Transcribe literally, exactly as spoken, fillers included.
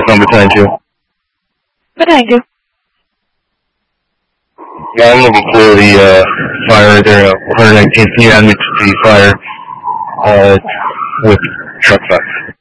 one behind you. Behind you. Yeah, I'm looking for the uh, fire right there, uh, one hundred nineteenth. Can you add me to the fire uh, with truck five?